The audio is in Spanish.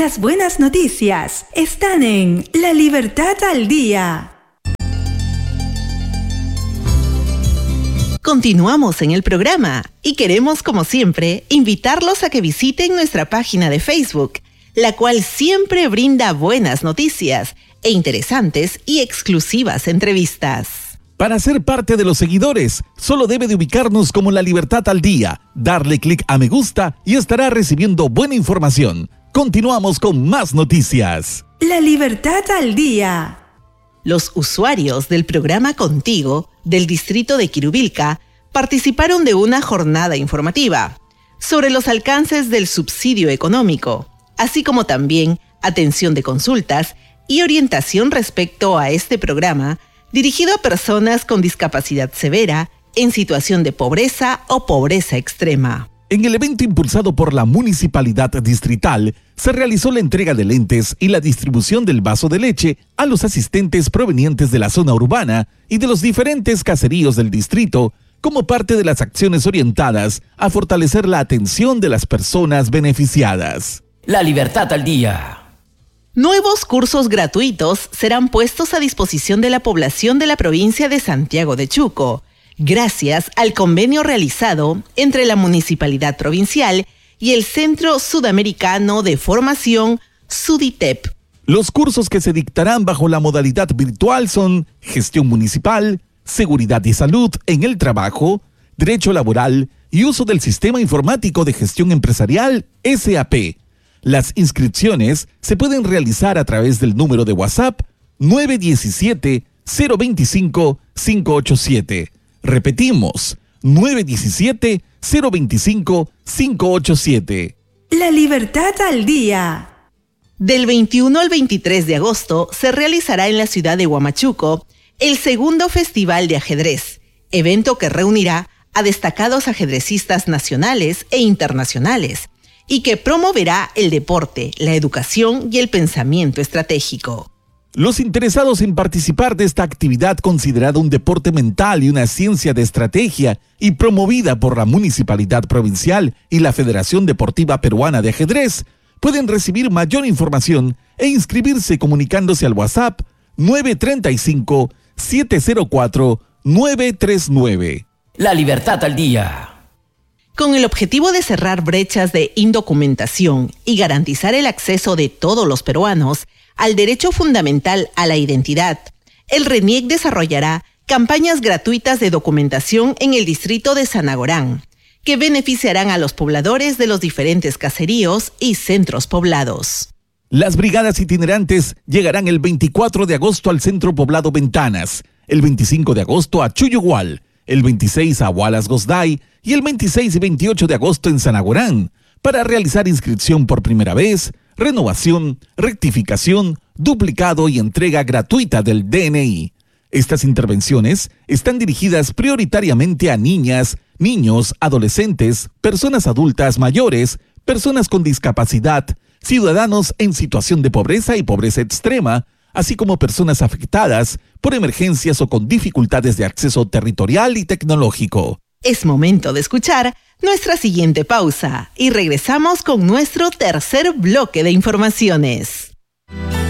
Las buenas noticias están en La Libertad al Día. Continuamos en el programa y queremos, como siempre, invitarlos a que visiten nuestra página de Facebook, la cual siempre brinda buenas noticias e interesantes y exclusivas entrevistas. Para ser parte de los seguidores, solo debe de ubicarnos como La Libertad al Día, darle clic a me gusta y estará recibiendo buena información. Continuamos con más noticias. La Libertad al Día. Los usuarios del programa Contigo del distrito de Quirubilca participaron de una jornada informativa sobre los alcances del subsidio económico, así como también atención de consultas y orientación respecto a este programa dirigido a personas con discapacidad severa en situación de pobreza o pobreza extrema. En el evento impulsado por la Municipalidad Distrital, se realizó la entrega de lentes y la distribución del vaso de leche a los asistentes provenientes de la zona urbana y de los diferentes caseríos del distrito, como parte de las acciones orientadas a fortalecer la atención de las personas beneficiadas. La Libertad al Día. Nuevos cursos gratuitos serán puestos a disposición de la población de la provincia de Santiago de Chuco, gracias al convenio realizado entre la Municipalidad Provincial y el Centro Sudamericano de Formación SUDITEP. Los cursos que se dictarán bajo la modalidad virtual son Gestión Municipal, Seguridad y Salud en el Trabajo, Derecho Laboral y Uso del Sistema Informático de Gestión Empresarial, SAP. Las inscripciones se pueden realizar a través del número de WhatsApp 917-025-587. Repetimos, 917-025-587. La Libertad al Día. Del 21 al 23 de agosto se realizará en la ciudad de Huamachuco el segundo Festival de Ajedrez, evento que reunirá a destacados ajedrecistas nacionales e internacionales y que promoverá el deporte, la educación y el pensamiento estratégico. Los interesados en participar de esta actividad considerada un deporte mental y una ciencia de estrategia y promovida por la Municipalidad Provincial y la Federación Deportiva Peruana de Ajedrez, pueden recibir mayor información e inscribirse comunicándose al WhatsApp 935-704-939. La Libertad al Día. Con el objetivo de cerrar brechas de indocumentación y garantizar el acceso de todos los peruanos al derecho fundamental a la identidad, el RENIEC desarrollará campañas gratuitas de documentación en el distrito de Sanagorán, que beneficiarán a los pobladores de los diferentes caseríos y centros poblados. Las brigadas itinerantes llegarán el 24 de agosto al centro poblado Ventanas, el 25 de agosto a Chuyugual, el 26 a Hualas Gosday y el 26 y 28 de agosto en Sanagorán, para realizar inscripción por primera vez, renovación, rectificación, duplicado y entrega gratuita del DNI. Estas intervenciones están dirigidas prioritariamente a niñas, niños, adolescentes, personas adultas mayores, personas con discapacidad, ciudadanos en situación de pobreza y pobreza extrema, así como personas afectadas por emergencias o con dificultades de acceso territorial y tecnológico. Es momento de escuchar nuestra siguiente pausa y regresamos con nuestro tercer bloque de informaciones.